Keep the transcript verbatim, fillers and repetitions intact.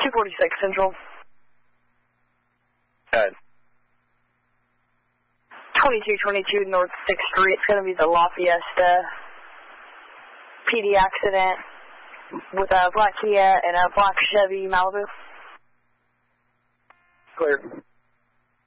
two forty-six Central. Good. twenty-two twenty-two North sixth Street. It's going to be the La Fiesta P D accident with a black Kia and a black Chevy Malibu. Clear.